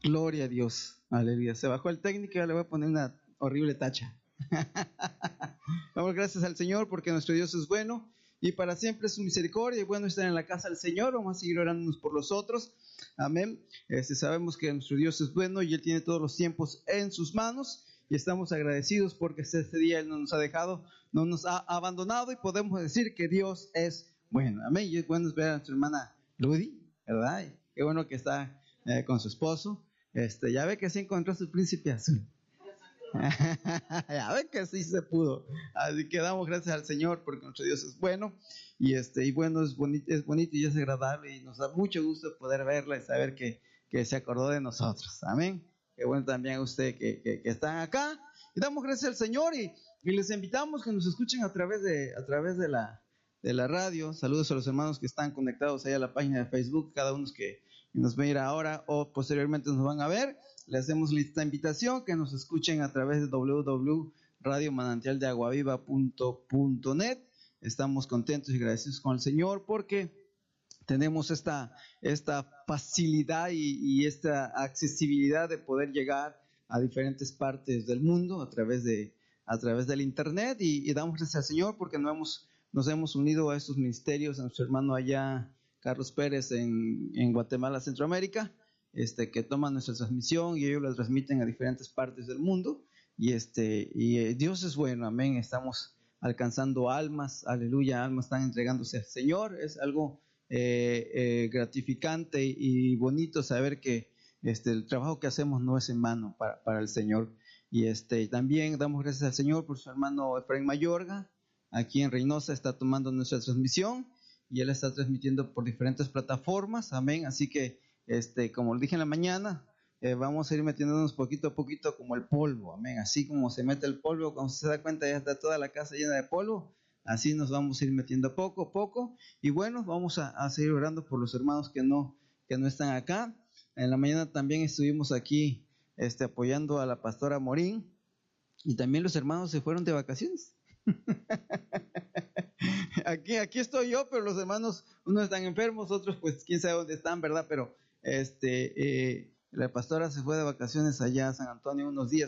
Gloria a Dios. Aleluya. Se bajó el técnico y ya le voy a poner una horrible tacha. Damos gracias al Señor porque nuestro Dios es bueno y para siempre es su misericordia. Y bueno estar en la casa del Señor. Vamos a seguir orándonos por los otros. Amén. Sabemos que nuestro Dios es bueno y Él tiene todos los tiempos en sus manos. Y estamos agradecidos porque este día Él no nos ha dejado, no nos ha abandonado y podemos decir que Dios es bueno. Amén. Y es bueno ver a nuestra hermana Ludy, ¿verdad? Y qué bueno que está con su esposo. Ya ve que se encontró su príncipe azul. Ya ve que sí se pudo. Así que damos gracias al Señor porque nuestro Dios es bueno. Y bueno, es bonito y es agradable. Y nos da mucho gusto poder verla y saber que se acordó de nosotros. Amén. Qué bueno también a usted que están acá. Y damos gracias al Señor y les invitamos que nos escuchen a través de la radio. Saludos a los hermanos que están conectados ahí a la página de Facebook, cada uno que nos ve ahora o posteriormente nos van a ver. Les hacemos esta invitación que nos escuchen a través de www.radiomanantialdeaguaviva.net. Estamos contentos y agradecidos con el Señor porque tenemos esta facilidad y esta accesibilidad de poder llegar a diferentes partes del mundo a través del internet y damos gracias al Señor porque nos hemos unido a estos ministerios, a nuestro hermano allá Carlos Pérez en Guatemala, Centroamérica, que toman nuestra transmisión y ellos la transmiten a diferentes partes del mundo y Dios es bueno, amén. Estamos alcanzando almas, aleluya, almas están entregándose al Señor. Es algo gratificante y bonito saber que el trabajo que hacemos no es en vano para el Señor. Y también damos gracias al Señor por su hermano Efraín Mayorga, aquí en Reynosa está tomando nuestra transmisión y él está transmitiendo por diferentes plataformas, amén. Así que como le dije en la mañana, vamos a ir metiéndonos poquito a poquito como el polvo, amén. Así como se mete el polvo, cuando se da cuenta ya está toda la casa llena de polvo. Así nos vamos a ir metiendo poco a poco. Y bueno, vamos a seguir orando por los hermanos que no están acá. En la mañana también estuvimos aquí apoyando a la pastora Morín. Y también los hermanos se fueron de vacaciones. Aquí estoy yo, pero los hermanos, unos están enfermos, otros pues quién sabe dónde están, ¿verdad? Pero la pastora se fue de vacaciones allá a San Antonio unos días.